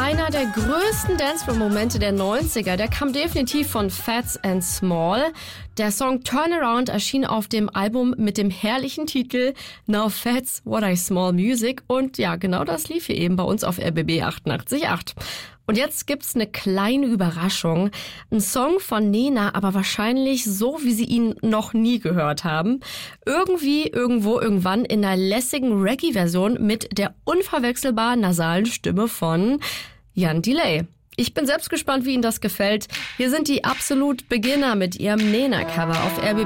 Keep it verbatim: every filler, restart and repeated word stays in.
Einer der größten Dancefloor-Momente der neunziger, der kam definitiv von Fats and Small. Der Song Turnaround erschien auf dem Album mit dem herrlichen Titel Now Fats, What I Small Music. Und ja, genau das lief hier eben bei uns auf R B B achtundachtzig Komma acht. Und jetzt gibt's eine kleine Überraschung. Ein Song von Nena, aber wahrscheinlich so, wie Sie ihn noch nie gehört haben. Irgendwie, irgendwo, irgendwann in einer lässigen Reggae-Version mit der unverwechselbar nasalen Stimme von Jan Delay. Ich bin selbst gespannt, wie Ihnen das gefällt. Hier sind die Absolut Beginner mit ihrem Nena-Cover auf R B B.